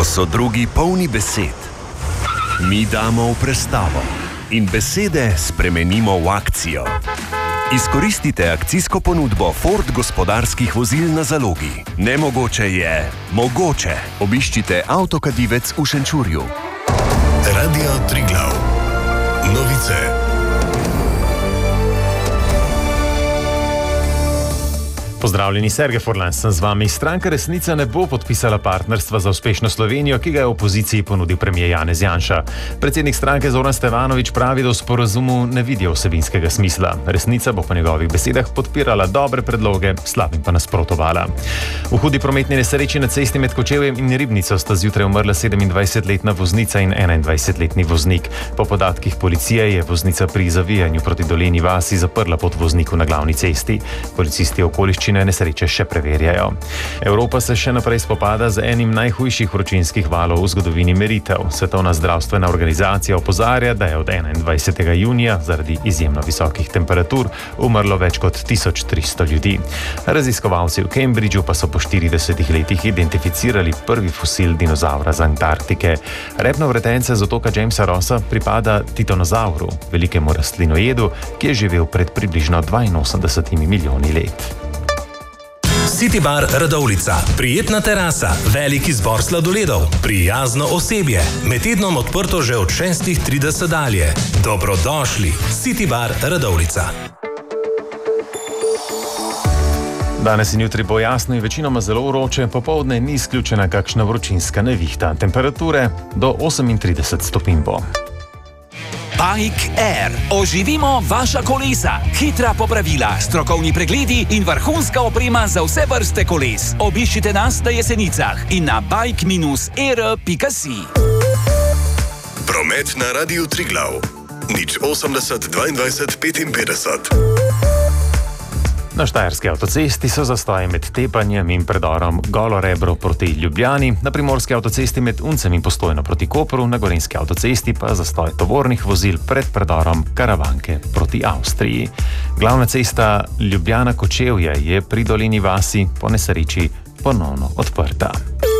Ko so drugi polni besed, mi damo v prestavo in besede spremenimo v akcijo. Izkoristite akcijsko ponudbo Ford gospodarskih vozil na zalogi. Nemogoče je mogoče. Obiščite Avtokadivec v Šenčurju. Radio Triglav. Novice. Pozdravljeni, Sergej Furlan sem z vami. Stranka Resnica ne bo podpisala partnerstva za uspešno Slovenijo, ki ga je opoziciji ponudil premier Janez Janša. Predsednik stranke Zoran Stevanović pravi, da v sporazumu ne vidijo vsebinskega smisla. Resnica bo po njegovih besedah podpirala dobre predloge, slabim pa nasprotovala. V hudi prometni nesreči na cesti med Kočevjem in Ribnico sta zjutraj umrla 27-letna voznica in 21-letni voznik. Po podatkih policije je voznica pri zavijanju proti Dolenji vasi zaprla pot vozniku na glavni cesti. Policisti okoliščine nesreče še preverjajo. Evropa se še naprej spopada z enim najhujših vročinskih valov v zgodovini meritev. Svetovna zdravstvena organizacija opozarja, da je od 21. junija zaradi izjemno visokih temperatur umrlo več kot 1300 ljudi. Raziskovalci v Cambridgeu pa so po 40 letih identificirali prvi fosil dinozavra z Antarktike. Repno vretence z otoka Jamesa Rossa pripada titanozauru, velikemu rastlinojedu, ki je živel pred približno 82 milijoni let. City Bar Radovljica. Prijetna terasa, velik izbor sladoledov, prijazno osebje. Med tednom odprto že od 6:30 dalje. Dobrodošli. City Bar Radovljica. Danes in jutri bo jasno in večinoma zelo vroče, popoldne ni izključena kakšna vročinska nevihta. Temperature do 38 stopinj bo. Bike Air. Oživimo vaša kolesa. Hitra popravila, strokovni pregledi in vrhunska oprema za vse vrste koles. Obiščite nas na Jesenicah in na bike-air.si. Promet na Radiu Triglav. 080 22 55. Na štajerski avtocesti so zastoji med Tepanjem in predorom Golo Rebro proti Ljubljani, na primorski avtocesti med Uncem in Postojno proti Kopru, na gorenjski avtocesti pa zastoj tovornih vozil pred predorom Karavanke proti Avstriji. Glavna cesta Ljubljana-Kočevje je pri Dolenji vasi po nesreči ponovno odprta.